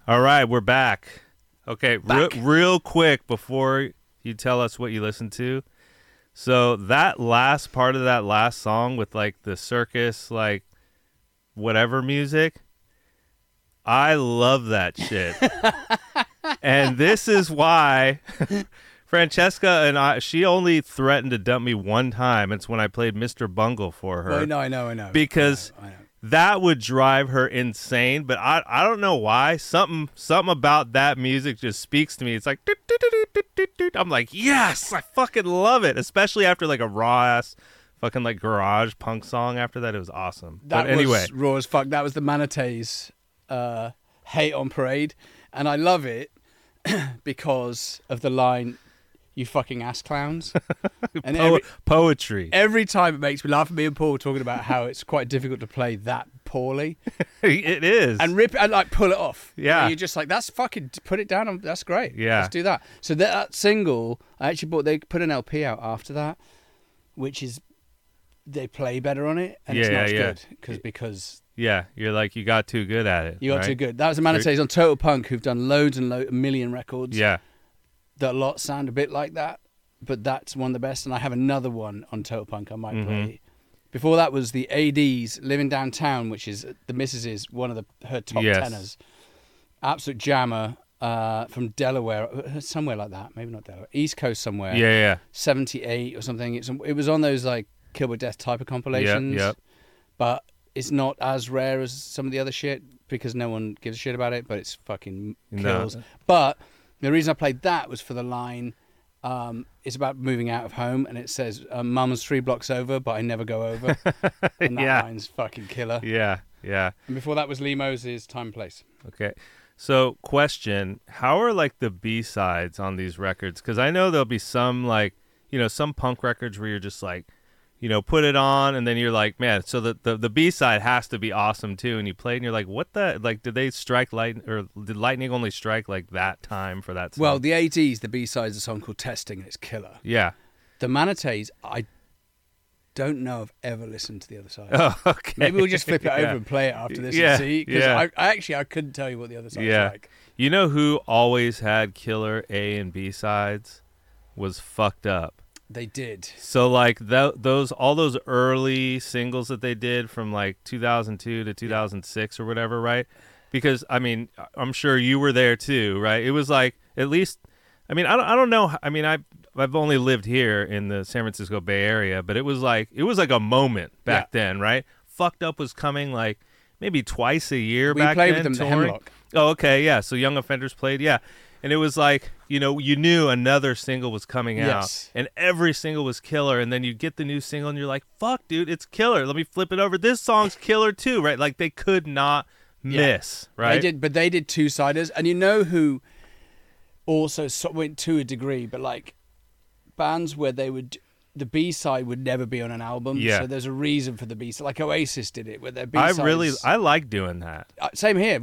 All right, we're back. Okay, Back. real quick before you tell us what you listened to. So that last part of that last song with like the circus, like whatever music, I love that shit. And this is why Francesca and she only threatened to dump me one time. It's when I played Mr. Bungle for her. Well, I know. Because I know. that would drive her insane, but I don't know why. Something about that music just speaks to me. It's like I'm like, yes, I fucking love it. Especially after like a raw ass fucking like garage punk song. After that, it was awesome. That but anyway, was raw as fuck. That was the Manatees' Hate on Parade, and I love it because of the line, "You fucking ass clowns." And poetry. every time it makes me laugh. Me and Paul talking about how it's quite difficult to play that poorly. It is. And rip it and like pull it off. Yeah. You're just like, that's fucking, put it down. That's great. Yeah. Let's do that. So that single, I actually they put an LP out after that, which is, they play better on it. And it's not as good because yeah, you're like, you got too good at it. you got right? too good. That was the Manatees on Total Punk, who've done loads and a million records. Yeah. That a lot sound a bit like that, but that's one of the best. And I have another one on Total Punk I might play. Before that was the AD's Living Downtown, which is the Mrs.'s one of her top tenors. Absolute jammer from Delaware, somewhere like that. Maybe not Delaware, East Coast somewhere. Yeah. 78 or something. It was on those like Kill with Death type of compilations. Yep. But it's not as rare as some of the other shit because no one gives a shit about it. But it's fucking kills. No. But the reason I played that was for the line. It's about moving out of home, and it says, "Mum's 3 blocks over, but I never go over." And that line's fucking killer. Yeah. And before that was Lee Moses' Time and Place. Okay. So, question, how are like the B-sides on these records? Because I know there'll be some like, some punk records where you're just like, put it on and then you're like, man, so the B-side has to be awesome too. And you play it and you're like, what the, like, did they strike lightning or did lightning only strike like that time for that song? Well, the ADs, the B-side is a song called Testing, and it's killer. Yeah. The Manatees, I don't know I've ever listened to the other side. Oh, okay. Maybe we'll just flip it over and play it after this and see. Because I couldn't tell you what the other side's like. You know who always had killer A and B sides? Was Fucked Up. They did. So like all those early singles that they did from like 2002 to 2006 or whatever, right? Because I mean, I'm sure you were there too, right? It was like at least, I mean, I don't know. I mean, I've only lived here in the San Francisco Bay Area, but it was like a moment back then, right? Fucked Up was coming like maybe twice a year back then. We played with them at the Hemlock. Oh, okay, yeah. So Young Offenders played, yeah. And it was like, you knew another single was coming out, and every single was killer. And then you get the new single, and you're like, "Fuck, dude, it's killer." Let me flip it over. This song's killer too, right? Like they could not miss, right? They did two-siders, and you know who also went to a degree, but like bands where they would. The B-side would never be on an album, so there's a reason for the B-side. Like Oasis did it, where their B-sides... I like doing that. Same here,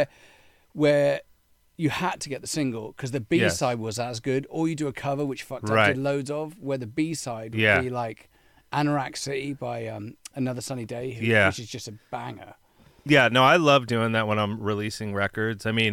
where you had to get the single because the B-side was as good, or you do a cover, which Fucked Up did loads of, where the B-side would be like Anorak City by Another Sunny Day, which is just a banger. Yeah, no, I love doing that when I'm releasing records. I mean,